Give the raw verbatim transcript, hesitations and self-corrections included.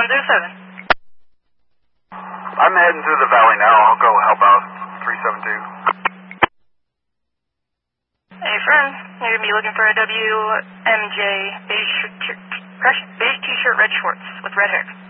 one zero seven. I'm heading through the valley now. I'll go help out three seven two. Hey, friend. You're going to be looking for a W M J beige, beige t-shirt, red shorts with red hair.